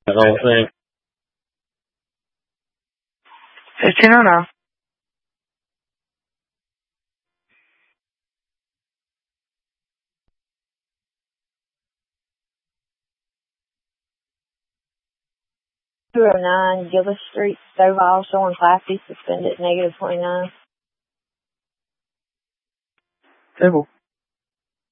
The whole thing. 1509. -209 Gillis Street, Stovall, showing Class C suspended, -29. Table.